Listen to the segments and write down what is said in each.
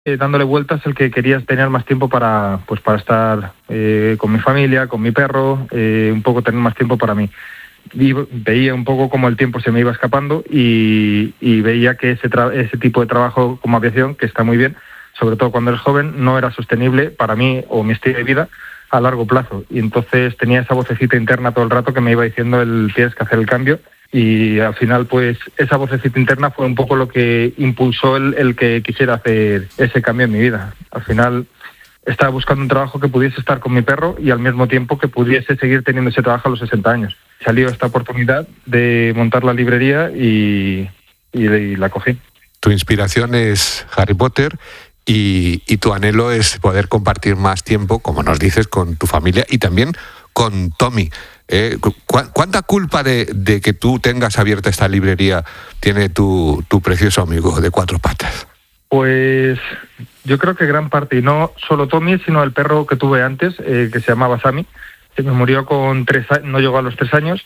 dándole vueltas el que quería tener más tiempo para estar con mi familia, con mi perro, un poco tener más tiempo para mí. Y veía un poco como el tiempo se me iba escapando y veía que ese tipo de trabajo como aviación, que está muy bien, sobre todo cuando eres joven, no era sostenible para mí o mi estilo de vida a largo plazo. Y entonces tenía esa vocecita interna todo el rato que me iba diciendo tienes que hacer el cambio. Y al final, pues, esa vocecita interna fue un poco lo que impulsó el que quisiera hacer ese cambio en mi vida. Al final, estaba buscando un trabajo que pudiese estar con mi perro y al mismo tiempo que pudiese seguir teniendo ese trabajo a los 60 años. Salió esta oportunidad de montar la librería y la cogí. Tu inspiración es Harry Potter y tu anhelo es poder compartir más tiempo, como nos dices, con tu familia y también con Tommy. ¿Cuánta culpa de que tú tengas abierta esta librería tiene tu precioso amigo de 4 patas? Pues yo creo que gran parte, y no solo Tommy, sino el perro que tuve antes, que se llamaba Sammy, que me murió con 3 años, no llegó a los 3 años,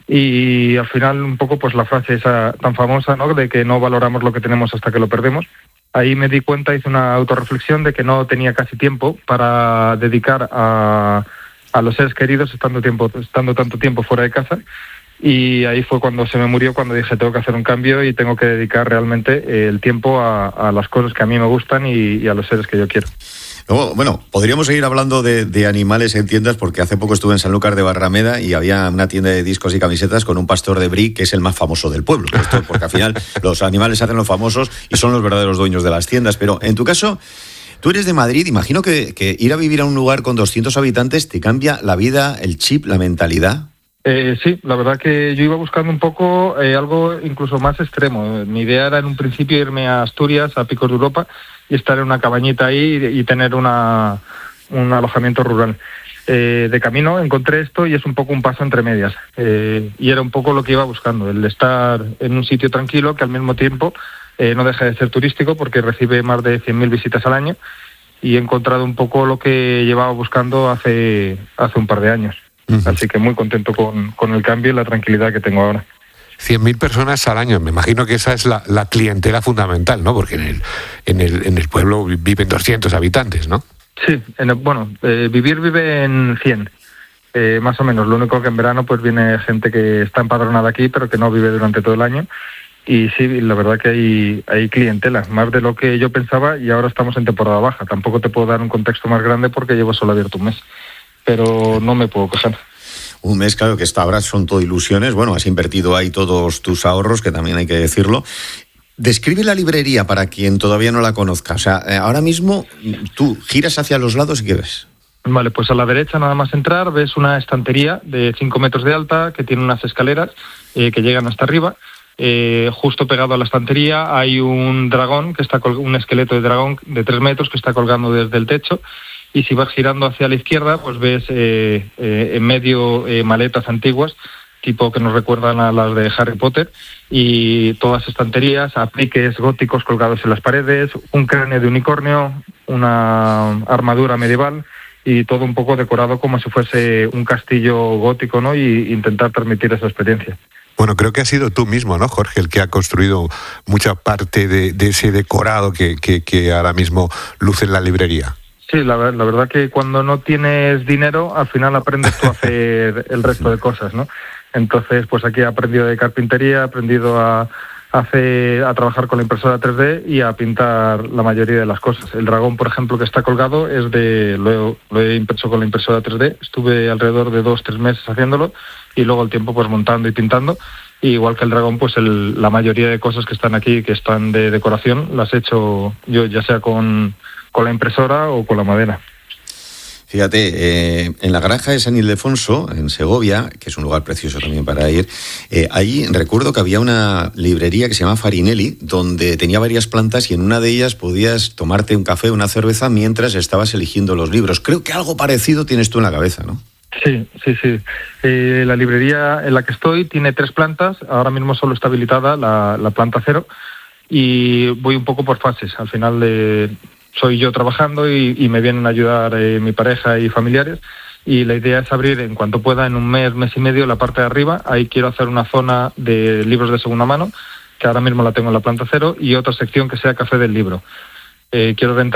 y al final un poco pues la frase esa tan famosa, ¿no?, de que no valoramos lo que tenemos hasta que lo perdemos. Ahí me di cuenta, hice una autorreflexión de que no tenía casi tiempo para dedicar a los seres queridos estando tanto tiempo fuera de casa, y ahí fue cuando se me murió, cuando dije tengo que hacer un cambio y tengo que dedicar realmente el tiempo a las cosas que a mí me gustan y a los seres que yo quiero. Luego, bueno, podríamos seguir hablando de animales en tiendas, porque hace poco estuve en Sanlúcar de Barrameda y había una tienda de discos y camisetas con un pastor de Brie que es el más famoso del pueblo. Esto porque al final los animales se hacen los famosos y son los verdaderos dueños de las tiendas. Pero en tu caso, tú eres de Madrid, imagino que ir a vivir a un lugar con 200 habitantes te cambia la vida, el chip, la mentalidad. Sí, la verdad que yo iba buscando un poco algo incluso más extremo. Mi idea era en un principio irme a Asturias, a Picos de Europa, y estar en una cabañita ahí y tener un alojamiento rural. De camino encontré esto y es un poco un paso entre medias. Y era un poco lo que iba buscando, el estar en un sitio tranquilo que al mismo tiempo no deja de ser turístico porque recibe más de 100.000 visitas al año, y he encontrado un poco lo que llevaba buscando hace un par de años. Uh-huh. Así que muy contento con el cambio y la tranquilidad que tengo ahora. 100.000 personas al año, me imagino que esa es la clientela fundamental, ¿no? Porque en el pueblo viven 200 habitantes, ¿no? Sí, vive en 100, más o menos. Lo único que en verano pues viene gente que está empadronada aquí, pero que no vive durante todo el año. Y sí, la verdad que hay clientela, más de lo que yo pensaba, y ahora estamos en temporada baja. Tampoco te puedo dar un contexto más grande porque llevo solo abierto un mes, pero no me puedo quejar. Un mes, claro, que ahora son todo ilusiones. Bueno, has invertido ahí todos tus ahorros, que también hay que decirlo. Describe la librería para quien todavía no la conozca. O sea, ahora mismo tú giras hacia los lados y ¿qué ves? Vale, pues a la derecha nada más entrar ves una estantería de 5 metros de alta que tiene unas escaleras que llegan hasta arriba. Justo pegado a la estantería hay un dragón, un esqueleto de dragón de 3 metros que está colgando desde el techo. Y si vas girando hacia la izquierda, pues ves en medio maletas antiguas, tipo que nos recuerdan a las de Harry Potter, y todas estanterías, apliques góticos colgados en las paredes, un cráneo de unicornio, una armadura medieval, y todo un poco decorado como si fuese un castillo gótico, ¿no? Y intentar transmitir esa experiencia. Bueno, creo que has sido tú mismo, ¿no, Jorge, el que ha construido mucha parte de ese decorado que ahora mismo luce en la librería? Sí, la verdad que cuando no tienes dinero, al final aprendes tú a hacer el resto de cosas, ¿no? Entonces, pues aquí he aprendido de carpintería, he aprendido a trabajar con la impresora 3D y a pintar la mayoría de las cosas. El dragón, por ejemplo, que está colgado lo he impreso con la impresora 3D. Estuve alrededor de 2-3 meses haciéndolo y luego el tiempo pues montando y pintando. Y igual que el dragón, pues la mayoría de cosas que están aquí, que están de decoración, las he hecho yo, ya sea con la impresora o con la madera. Fíjate, en la granja de San Ildefonso, en Segovia, que es un lugar precioso también para ir, allí recuerdo que había una librería que se llama Farinelli, donde tenía varias plantas y en una de ellas podías tomarte un café, una cerveza, mientras estabas eligiendo los libros. Creo que algo parecido tienes tú en la cabeza, ¿no? Sí. La librería en la que estoy tiene 3 plantas, ahora mismo solo está habilitada la planta 0, y voy un poco por fases. Al final soy yo trabajando y me vienen a ayudar mi pareja y familiares, y la idea es abrir en cuanto pueda, en un mes y medio, la parte de arriba. Ahí quiero hacer una zona de libros de segunda mano, que ahora mismo la tengo en la planta 0, y otra sección que sea café del libro. quiero rentar